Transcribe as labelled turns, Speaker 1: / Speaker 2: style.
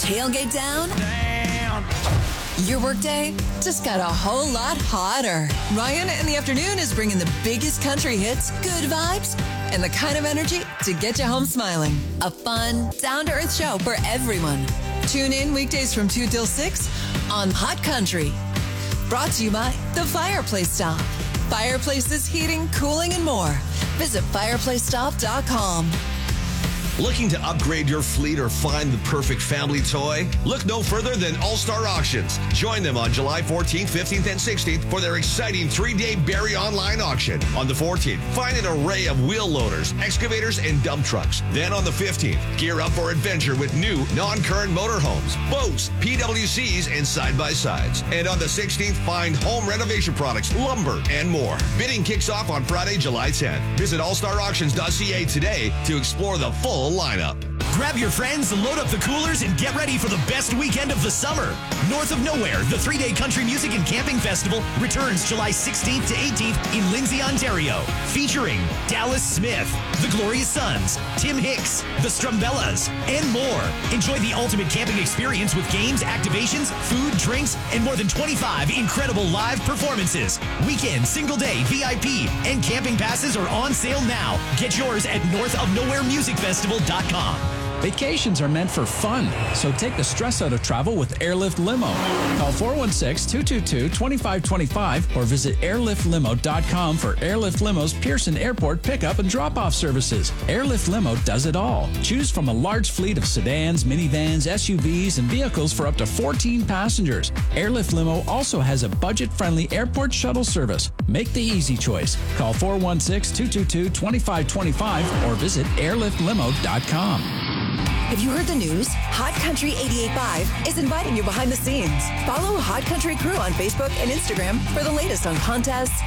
Speaker 1: Tailgate down? Your workday just got a whole lot hotter. Ryan in the afternoon is bringing the biggest country hits, good vibes, and the kind of energy to get you home smiling. A fun, down-to-earth show for everyone. Tune in weekdays from 2 till 6 on Hot Country. Brought to you by The Fireplace Stop. Fireplaces, heating, cooling, and more. Visit fireplacestop.com.
Speaker 2: Looking to upgrade your fleet or find the perfect family toy? Look no further than All-Star Auctions. Join them on July 14th, 15th, and 16th for their exciting 3-day Barrie online auction. On the 14th, find an array of wheel loaders, excavators, and dump trucks. Then on the 15th, gear up for adventure with new non-current motorhomes, boats, PWCs, and side-by-sides. And on the 16th, find home renovation products, lumber, and more. Bidding kicks off on Friday, July 10th. Visit allstarauctions.ca today to explore the full lineup.
Speaker 3: Grab your friends, load up the coolers, and get ready for the best weekend of the summer. North of Nowhere, the 3-day country music and camping festival returns July 16th to 18th in Lindsay, Ontario. Featuring Dallas Smith, the Glorious Sons, Tim Hicks, the Strumbellas, and more. Enjoy the ultimate camping experience with games, activations, food, drinks, and more than 25 incredible live performances. Weekend, single day, VIP, and camping passes are on sale now. Get yours at northofnowheremusicfestival.com.
Speaker 4: Vacations are meant for fun, so take the stress out of travel with Airlift Limo. Call 416-222-2525 or visit airliftlimo.com for Airlift Limo's Pearson Airport pickup and drop-off services. Airlift Limo does it all. Choose from a large fleet of sedans, minivans, SUVs, and vehicles for up to 14 passengers. Airlift Limo also has a budget-friendly airport shuttle service. Make the easy choice. Call 416-222-2525 or visit airliftlimo.com.
Speaker 1: Have you heard the news? Hot Country 88.5 is inviting you behind the scenes. Follow Hot Country Crew on Facebook and Instagram for the latest on contests,